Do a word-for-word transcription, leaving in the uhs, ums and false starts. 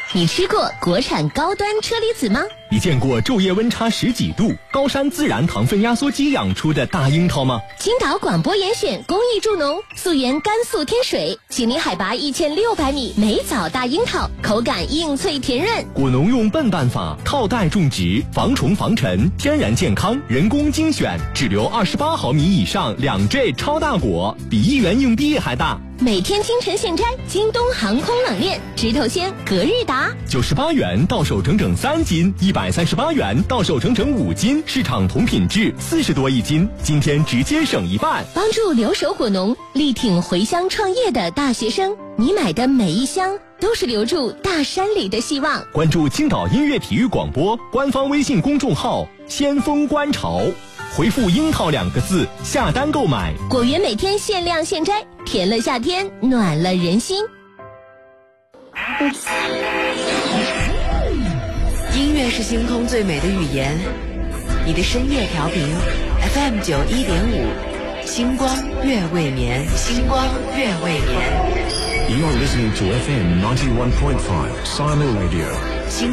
你吃过国产高端车厘子吗？ 你见过昼夜温差十几度、高山自然糖分压缩机养出的大樱桃吗？ 青岛广播严选公益助农，溯源甘肃天水，起林海拔一千六百米，梅枣大樱桃，口感硬脆甜润。 果农用笨办法套袋种植，防虫防尘，天然健康，人工精选，只留二十八毫米以上两 J 超大果，比一元硬币还大。 每天清晨现摘，京东航空冷链，直头鲜，隔日达， 九十八元到手整整三斤，一百三十八元到手整整五斤，市场同品质四十多一斤，今天直接省一半， 帮助留守果农，力挺回乡创业的大学生。你买的每一箱都是留住大山里的希望。 关注青岛音乐体育广播官方微信公众号先锋观潮，回复樱桃两个字下单购买， 果园每天限量现摘，甜了夏天，暖了人心。 音乐是星空最美的语言，你的深夜调频 F M 九一点五，星光月未眠，星光月未眠。 You're listening to F M ninety-one point five Silo Radio.